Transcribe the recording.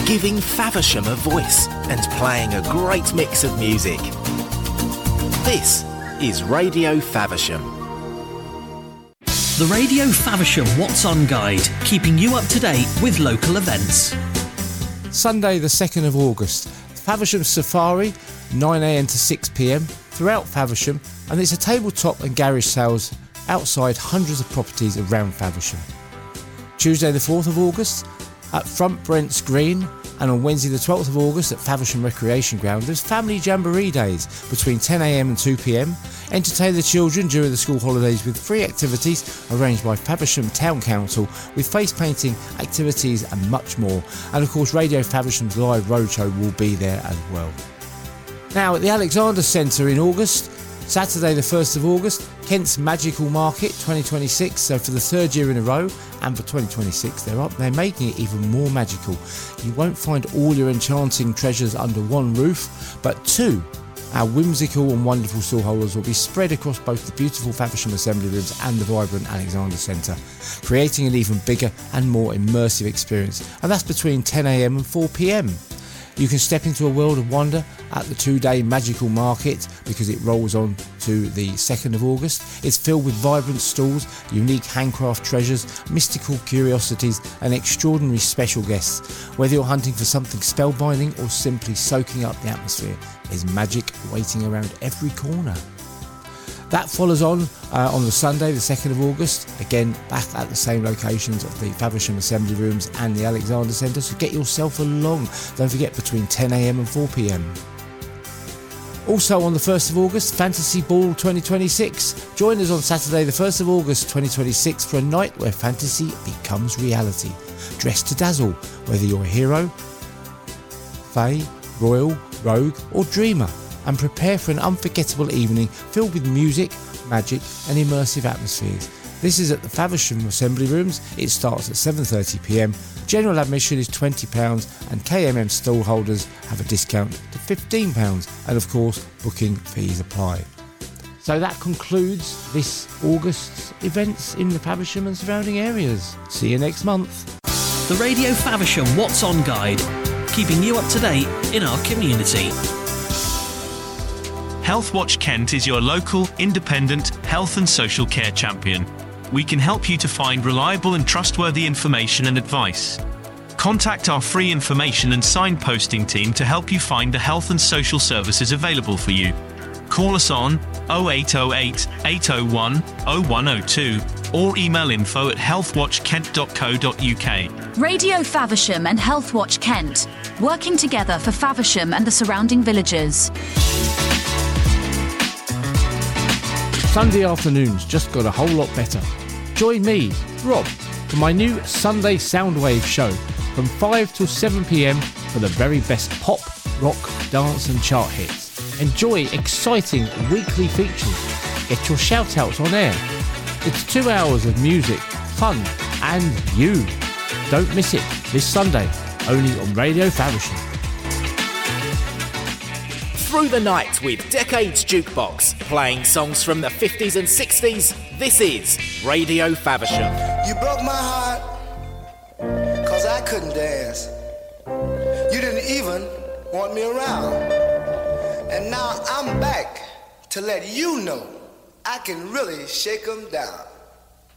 giving Faversham a voice and playing a great mix of music. This is Radio Faversham. The Radio Faversham What's On Guide, keeping you up to date with local events. Sunday the 2nd of August, Faversham Safari, 9am to 6pm, throughout Faversham, and it's a tabletop and garage sales outside hundreds of properties around Faversham. Tuesday the 4th of August, at Front Brents Green, and on Wednesday the 12th of August at Faversham Recreation Ground, there's Family Jamboree Days between 10am and 2pm. Entertain the children during the school holidays with free activities arranged by Faversham Town Council with face painting, activities and much more. And of course Radio Faversham's live roadshow will be there as well. Now at the Alexander Centre in August, Saturday the 1st of August, Kent's Magical Market 2026, so for the third year in a row, and for 2026 they're making it even more magical. You won't find all your enchanting treasures under one roof, but two, our whimsical and wonderful stallholders will be spread across both the beautiful Faversham Assembly Rooms and the vibrant Alexander Centre, creating an even bigger and more immersive experience, and that's between 10am and 4pm. You can step into a world of wonder at the 2-day magical market because it rolls on to the 2nd of August. It's filled with vibrant stalls, unique handcraft treasures, mystical curiosities and extraordinary special guests. Whether you're hunting for something spellbinding or simply soaking up the atmosphere, there's magic waiting around every corner. That follows on the Sunday, the 2nd of August, again back at the same locations of the Faversham Assembly Rooms and the Alexander Centre, so get yourself along. Don't forget, between 10am and 4pm. Also on the 1st of August, Fantasy Ball 2026. Join us on Saturday the 1st of August 2026 for a night where fantasy becomes reality. Dress to dazzle, whether you're a hero, fae, royal, rogue or dreamer, and prepare for an unforgettable evening filled with music, magic and immersive atmospheres. This is at the Faversham Assembly Rooms. It starts at 7:30pm. General admission is £20 and KMM stall holders have a discount to £15, and of course booking fees apply. So that concludes this August's events in the Faversham and surrounding areas. See you next month. The Radio Faversham What's On Guide, keeping you up to date in our community. Healthwatch Kent is your local, independent health and social care champion. We can help you to find reliable and trustworthy information and advice. Contact our free information and signposting team to help you find the health and social services available for you. Call us on 0808 801 0102 or email info@healthwatchkent.co.uk. Radio Faversham and Healthwatch Kent, working together for Faversham and the surrounding villages. Sunday afternoons just got a whole lot better. Join me, Rob, for my new Sunday Soundwave show from 5 till 7pm for the very best pop, rock, dance and chart hits. Enjoy exciting weekly features. Get your shout-outs on air. It's 2 hours of music, fun and you. Don't miss it this Sunday, only on Radio Faversham. Through the night with Decades Jukebox, playing songs from the 50s and 60s, this is Radio Faversham. You broke my heart, cause I couldn't dance. You didn't even want me around. And now I'm back to let you know I can really shake 'em down.